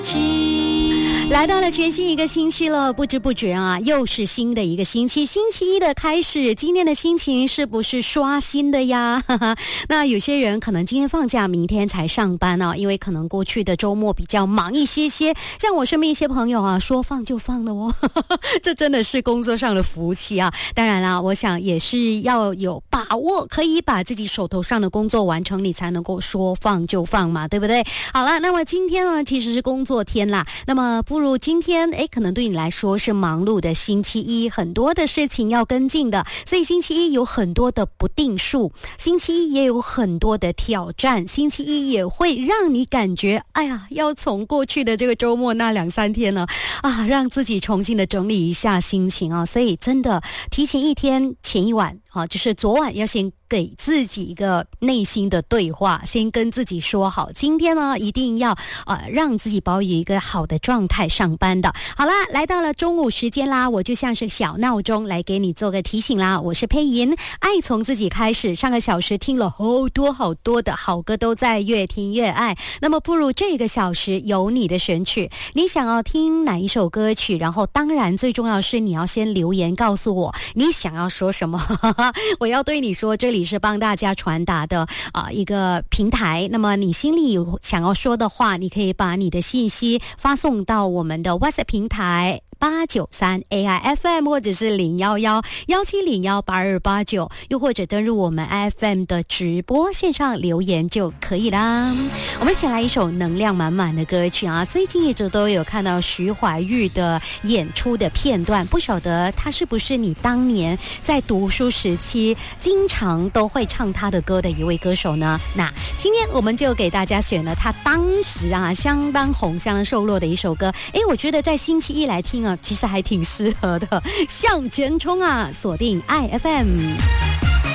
来到了全新一个星期了，不知不觉啊，又是新的一个星期，星期一的开始。今天的心情是不是刷新的呀？那有些人可能今天放假，明天才上班啊，因为可能过去的周末比较忙一些些。像我身边一些朋友啊，说放就放的哦，这真的是工作上的福气啊。当然啦，我想也是要有把握，可以把自己手头上的工作完成，你才能够说放就放嘛，对不对？好了，那么今天呢，其实是工作天啦，那么不如今天可能对你来说是忙碌的星期一，很多的事情要跟进的，所以星期一有很多的不定数，星期一也有很多的挑战，星期一也会让你感觉要从过去的这个周末那2-3天呢让自己重新的整理一下心情啊，所以真的提前一天前一晚就是昨晚要先给自己一个内心的对话，先跟自己说好，今天呢一定要让自己保有一个好的状态上班的。好啦，来到了中午时间啦，我就像是小闹钟来给你做个提醒啦。我是佩莹，爱从自己开始。上个小时听了好多的好歌，都在越听越爱。那么不如这个小时有你的选曲，你想要听哪一首歌曲？然后当然最重要是你要先留言告诉我你想要说什么。我要对你说，这里是帮大家传达的一个平台。那么你心里有想要说的话，你可以把你的信息发送到我们的 WhatsApp 平台893 AIFM 或者是011-1701-8289，又或者登入我们 FM 的直播线上留言就可以啦。我们先来一首能量满满的歌曲啊！最近一直都有看到徐怀钰的演出的片段，不晓得他是不是你当年在读书时期经常都会唱他的歌的一位歌手呢？那今天我们就给大家选了他当时相当红相当受落的一首歌，我觉得在星期一来听其实还挺适合的。向前冲啊，锁定 IFM。